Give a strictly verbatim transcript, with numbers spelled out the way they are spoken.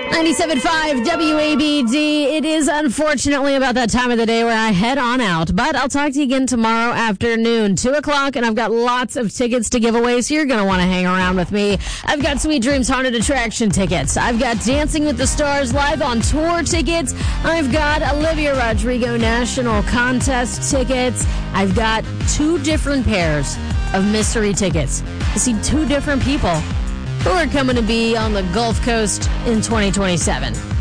ninety-seven point five W A B D. It is unfortunately about that time of the day where I head on out, but I'll talk to you again tomorrow afternoon, two o'clock, and I've got lots of tickets to give away, so you're going to want to hang around with me. I've got Sweet Dreams Haunted Attraction tickets. I've got Dancing with the Stars Live on Tour tickets. I've got Olivia Rodrigo National Contest tickets. I've got two different pairs of mystery tickets to see two different people who are coming to be on the Gulf Coast in twenty twenty-seven.